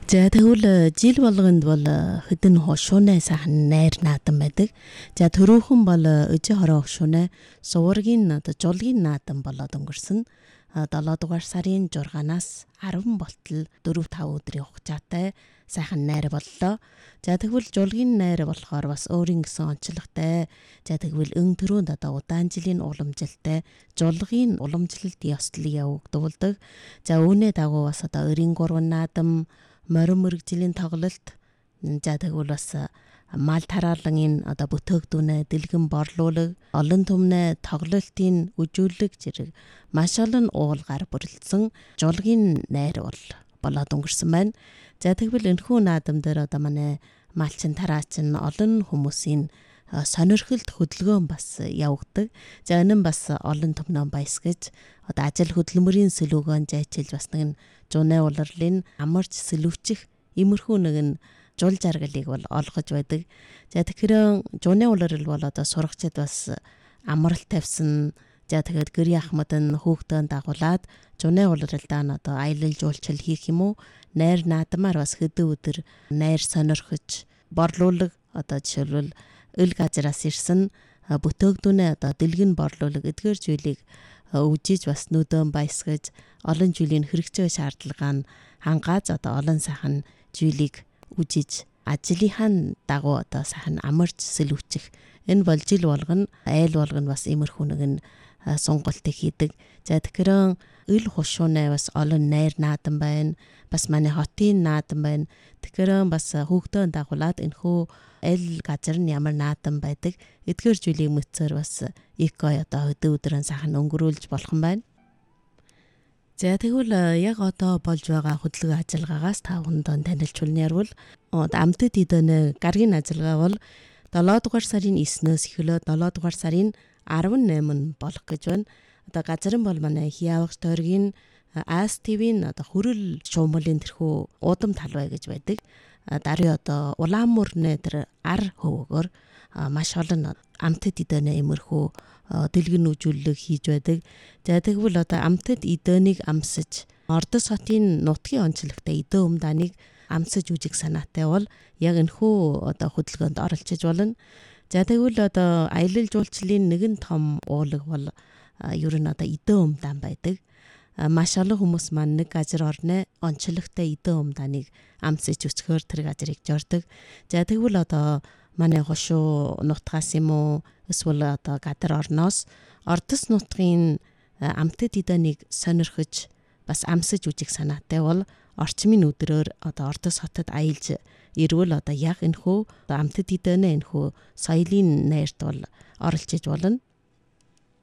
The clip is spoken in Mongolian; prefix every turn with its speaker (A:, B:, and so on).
A: За тэгвэл жил болгонд бол хэдэн хошууны сайхан найр наадам байдаг. За төрөөхөн бол өжи хороо хошууны суургийн жуулгийн наадам болоод өнгөрсөн. 7 дугаар сарын 6-наас 10 болтол 4-5 өдрийн хугацаатай сайхан найр боллоо. За тэгвэл жуулгийн найр болохоор бас өөрийн гэсэн онцлогтой. За тэгвэл өн төрөнд удаан жилийн уламжилтай жуулгийн уламжлалт ёслол явагдуулдаг. За үүний дагуу бас өрийн гурван наадам, морин мөрөгжлийн тоглолт, за тэгвэл бас мал тараалан бүтээгдүүнээ дэлгэн борлуулаг, олон түмнээ тоглолтын үжүүлэг зэрэг маш олон уулгаар бүрэлдсэн жуулгийн найр болоод өнгөрсөн байна. За тэгвэл энэхүү наадам дээр манай малчин тараачин олон хүмүүсийн сонирхолд хөдөлгөөн бас явагддаг. За энэ нь бас олон түмнээ баясгаж ажил хөдөлмөрийн сэлүүгэн зайчилж бас нэг жууны улирлын амарч сэлүүчих иймэрхүү нэгэн жул жаргалыг бол олгож байдаг. За тэгэхээр жууны улирал бол сурагчид бас амралт тавьсан. За тэгээд гэрийн ахмад нь хүүхдэн дагуулад жууны улиралдаа аялал жуулчил хийх юм уу? Найр наадмаар бас хэдэн өдөр найр сонирхож борлуулаг жишээлбэл өл газраас ирсэн бүтээгдүүнээ дэлгэн борлуулаг эдгээр зүйлийг үжиж бас нүдэн баясгаж олон жилийн хэрэгцээ шаардлагаа нь хангааз олон сайхан зүйлийг үжиж ажлынхаа дагуу сайхан амарч сэлүүчих. Энэ бол жил болгоно, айл болгоно бас иймэрхүү нэгэн сонголтыг хийдэг. За тэгэхээр өл хушууны бас олон найр наадам байна. Бас манай хотын наадам байна. Тэгэхээр бас хүүхдэн дагуулад энэхүү аль газар нь ямар наадам байдаг. Эдгээр зүйлийг мэдсээр бас эко өдрөн сайхан өнгөрүүлж болох юм байна. За тэгвэл яг болж байгаа хөдөлгөөн ажиллагаагаас та бүхэнд танилцуулна ярил. Амтд эдэн гаргийн ажиллагаа бол 7 дугаар сарын 9-өөс эхлээд 7 дугаар сарын 18 болох гэж байна. Газар нь бол манай Хиавгч тойргийн АС ТV-ийн хөрөл шуумлын тэрхүү удам талбай гэж байдаг. Даруй Улаанмөрний тэр ар хөвөөгөр маш олон амтд эдэн иймэрхүү дэлгэн үжүүлэг хийж байдаг. За тэгвэл амтд эдэнийг амсаж Ордос хотын нутгийн онцлогтой эдэн өмдааныг амсаж үжих санаатай бол яг энэхүү хөдөлгөөнд оролцож болно. За тэгвэл аялал жуулчлалын нэгэн том уулаг бол ер нь эдэн өмдаан байдаг. Маш олон хүмүүс маань нэг газар орны онцлогтой эдэн өмдааныг амсаж өсгөхөөр тэр газрыг жордог. За тэгвэл манай хошуу нутгаас юм уу эсвэл гадар орноос Ордос нутгийн амтд эдэнийг сонирхож бас амсаж үжих санаатай бол орчмын өдрөөр Ордос хотод аялж ирвэл яг энэхүү амтд эдэнэ энэхүү соёлын найрт бол оролцож болно.